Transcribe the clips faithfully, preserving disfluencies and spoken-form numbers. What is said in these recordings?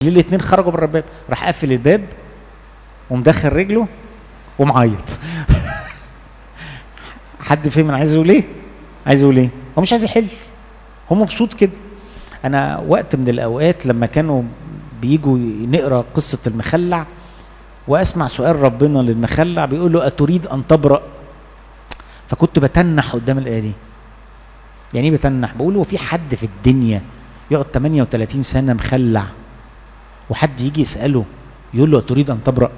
الاتنين خرجوا بره الباب، راح قافل الباب ومدخل رجله ومعيط. حد فهم انا عايز اقول ايه؟ عايز اقول ايه؟ هو مش عايز يحل، هو مبسوط كده. انا وقت من الاوقات لما كانوا بيجوا نقرا قصه المخلع واسمع سؤال ربنا للمخلع بيقول له اتريد ان تبرأ؟ فكنت بتنح قدام الايه دي. يعني ايه بتنح؟ بقول هو في حد في الدنيا يقعد ثمانية وثلاثين سنه مخلع وحد يجي يساله يقول له اتريد ان تبرأ؟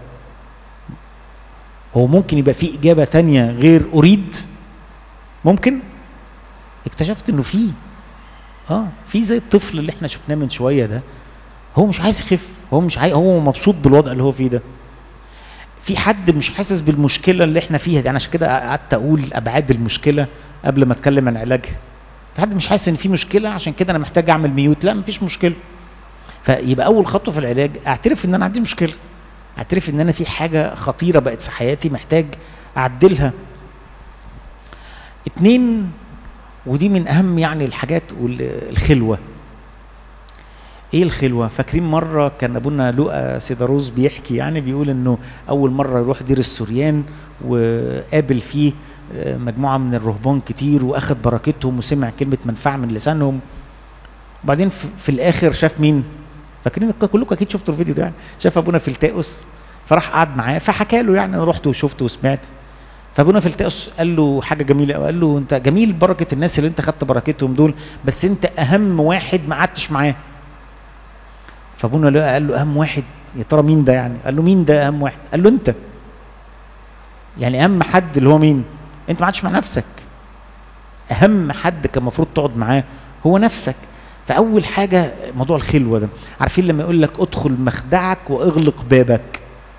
هو ممكن يبقى في اجابه تانية غير اريد؟ ممكن. اكتشفت انه في اه في زي الطفل اللي احنا شفناه من شويه ده، هو مش عايز يخف، هو مش عايز، هو مبسوط بالوضع اللي هو فيه ده. في حد مش حاسس بالمشكله اللي احنا فيها دي، انا عشان كده قعدت اقول ابعاد المشكله قبل ما اتكلم عن علاجها. في حد مش حاسس ان في مشكله عشان كده انا محتاج اعمل ميوت؟ لا مفيش مشكله. فيبقى اول خطوه في العلاج اعترف ان انا عندي مشكله، اعترف ان انا في حاجه خطيره بقت في حياتي محتاج اعدلها. اتنين، ودي من اهم يعني الحاجات، الخلوه. ايه الخلوه؟ فاكرين مره كان ابونا لوقا سيداروس بيحكي، يعني بيقول انه اول مره يروح دير السوريان وقابل فيه مجموعه من الرهبان كتير واخد بركتهم وسمع كلمه منفعه من لسانهم. وبعدين في الاخر شاف مين؟ فاكرين كلكم اكيد شفتوا الفيديو ده، يعني شاف ابونا فيلتاؤس فراح قعد معاه فحكى له، يعني انا رحت وشفت وسمعت. فابونا فيلتاؤس قال له حاجه جميله قوي، قال له انت جميل بركه الناس اللي انت خدت بركتهم دول، بس انت اهم واحد ما قعدتش معاه. فابونا لقى قال له اهم واحد؟ يا ترى مين ده يعني؟ قال له مين ده اهم واحد؟ قال له انت. يعني اهم حد اللي هو مين؟ انت ما قعدتش مع نفسك. اهم حد كان المفروض تقعد معاه هو نفسك. فاول حاجه موضوع الخلوه ده. عارفين لما يقول لك ادخل مخدعك واغلق بابك،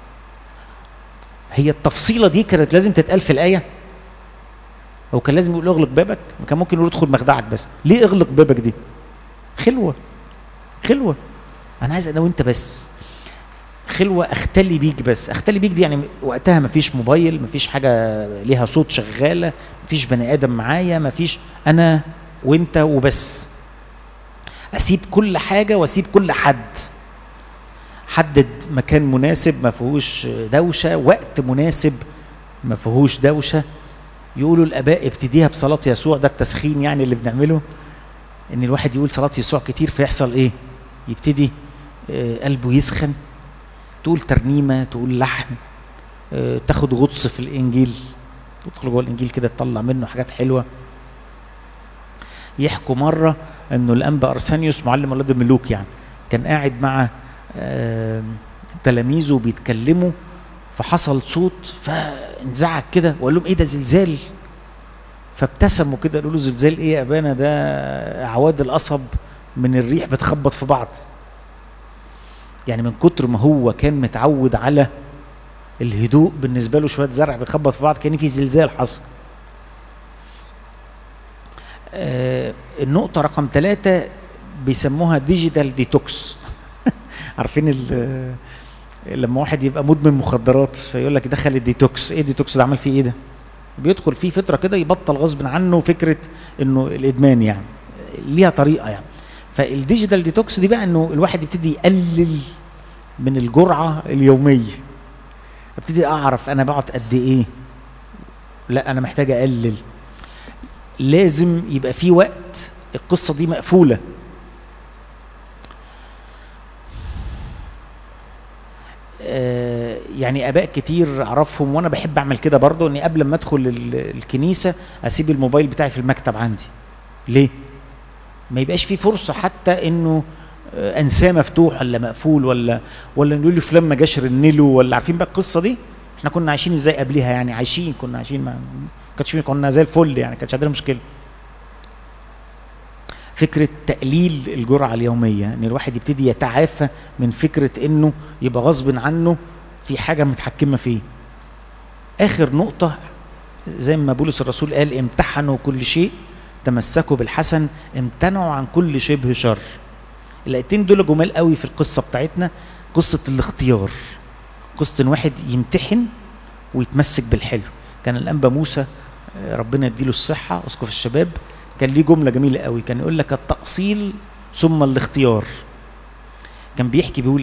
هي التفصيله دي كانت لازم تتقال في الايه؟ او كان لازم يقول اغلق بابك؟ كان ممكن يقول ادخل مخدعك بس. ليه اغلق بابك دي؟ خلوه، خلوه. انا عايز انا وانت بس خلوه، اختلي بيك بس. اختلي بيك دي يعني وقتها مفيش موبايل، مفيش حاجه ليها صوت شغاله، مفيش بني ادم معايا، مفيش، انا وانت وبس. اسيب كل حاجه واسيب كل حد. حدد مكان مناسب ما فيهوش دوشه، وقت مناسب ما فيهوش دوشه. يقولوا الاباء ابتديها بصلاه يسوع، ده التسخين يعني اللي بنعمله، ان الواحد يقول صلاه يسوع كتير فيحصل ايه؟ يبتدي قلبه يسخن. تقول ترنيمه، تقول لحن، تاخد غطس في الانجيل، تدخل جوه الانجيل كده تطلع منه حاجات حلوه. يحكوا مره انه الانبا ارسانيوس معلم اولاد الملوك يعني كان قاعد مع تلاميذه بيتكلموا، فحصل صوت فانزعج كده وقال لهم ايه ده؟ زلزال. فابتسموا كده قالوا له زلزال ايه يا ابانا؟ ده اعواد القصب من الريح بتخبط في بعض. يعني من كتر ما هو كان متعود على الهدوء، بالنسبه له شويه زرع بيخبط في بعض كان في زلزال حصل. آه النقطه رقم ثلاثة بيسموها ديجيتال ديتوكس. عارفين لما واحد يبقى مدمن مخدرات فيقول لك دخل الديتوكس. ايه الديتوكس ده؟ عمل فيه ايه ده؟ بيدخل فيه فتره كده يبطل غصب عنه فكره انه الادمان، يعني ليها طريقه يعني. فالديجيتال ديتوكس دي بقى انه الواحد يبتدي يقلل من الجرعه اليوميه. ابتدي اعرف انا بقعد قد ايه، لا انا محتاج اقلل. لازم يبقى في وقت القصه دي مقفوله. آه يعني اباء كتير اعرفهم وانا بحب اعمل كده برضه، اني قبل ما ادخل الكنيسه اسيب الموبايل بتاعي في المكتب عندي. ليه؟ ما يبقاش في فرصه حتى انه انساه مفتوح ولا مقفول، ولا ولا نقول له فلان ما جاش رنله، ولا عارفين بقى القصه دي؟ احنا كنا عايشين ازاي قبليها؟ يعني عايشين، كنا عايشين ما كانش كنا زي الفل، يعني كانش عندنا مشكله. فكره تقليل الجرعه اليوميه، ان الواحد يبتدي يتعافى من فكره انه يبقى غصب عنه في حاجه متحكمه فيه. اخر نقطه زي ما بولس الرسول قال امتحنوا كل شيء، تمسكوا بالحسن، امتنعوا عن كل شبه شر. الايتين دول جمال قوي في القصه بتاعتنا، قصه الاختيار، قصه ان واحد يمتحن ويتمسك بالحلو. كان الانبا موسى ربنا يديله الصحه اسقف الشباب كان ليه جمله جميله قوي، كان يقول لك التأصيل ثم الاختيار. كان بيحكي بيقول